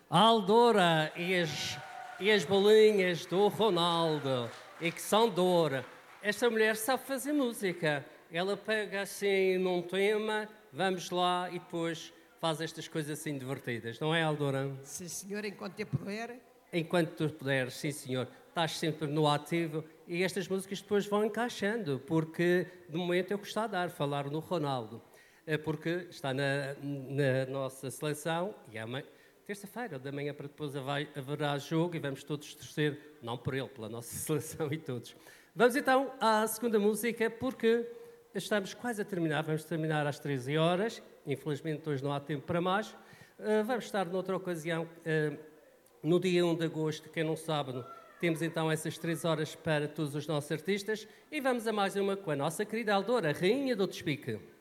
A Aldora e as bolinhas do Ronaldo e que são de ouro. Esta mulher sabe fazer música. Ela pega assim num tema, vamos lá e depois faz estas coisas assim divertidas. Não é, Aldora? Sim, senhor, enquanto eu puder. Enquanto tu puderes, sim, senhor. Estás sempre no ativo e estas músicas depois vão encaixando, porque de momento eu gostava de dar, falar no Ronaldo, porque está na nossa seleção e é terça-feira da manhã para depois haverá jogo e vamos todos torcer, não por ele, pela nossa seleção e todos. Vamos então à segunda música, porque estamos quase a terminar, vamos terminar às 13 horas, infelizmente hoje não há tempo para mais. Vamos estar noutra ocasião, no dia 1 de agosto, que é num sábado, temos então essas 3 horas para todos os nossos artistas e vamos a mais uma com a nossa querida Aldora, Rainha do Despique.